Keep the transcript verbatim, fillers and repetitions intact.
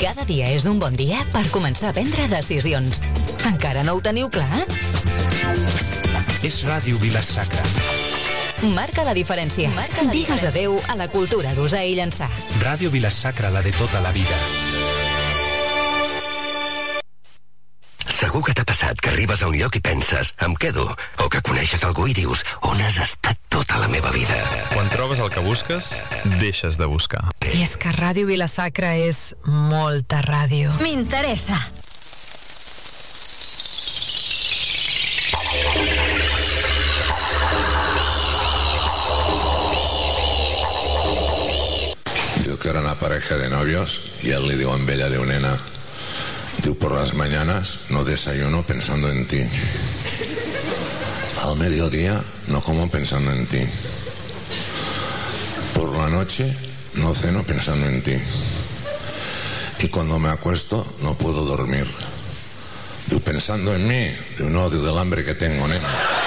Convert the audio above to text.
Cada dia és un bon dia per començar a prendre decisions. Encara no ho teniu clar? És Ràdio Vila-sacra. Marca la diferència. Marca la Digues diferència. Adéu a la cultura d'usar i llançar. Ràdio Vila-sacra, la de tota la vida. Segur que t'ha passat que arribes a un lloc i penses, em quedo, o que coneixes algú i dius, on has estat tota la meva vida? Quan trobes el que busques, deixes de buscar. I és que Ràdio Vila-sacra és molta ràdio. M'interessa. Diu que era una pareja de novios y él le dijo en bella de una nena, diu, por las mañanas no desayuno pensando en ti. Al mediodía no como pensando en ti. Por la noche no ceno pensando en ti. Y cuando me acuesto no puedo dormir. Diu, pensando en mí. Diu, no, diu, del hambre que tengo, nena.